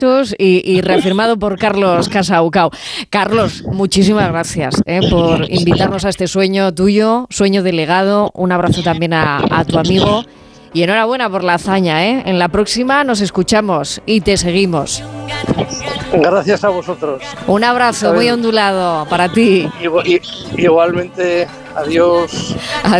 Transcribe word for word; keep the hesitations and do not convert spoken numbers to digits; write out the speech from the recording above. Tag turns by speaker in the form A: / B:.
A: Y, y reafirmado por Carlos Casaucao. Carlos, muchísimas gracias eh, por invitarnos a este sueño tuyo, sueño delegado. Un abrazo también a, a tu amigo y enhorabuena por la hazaña. Eh. En la próxima nos escuchamos y te seguimos.
B: Gracias a vosotros.
A: Un abrazo muy ondulado para ti.
B: Igual, igualmente, adiós.
A: Adiós.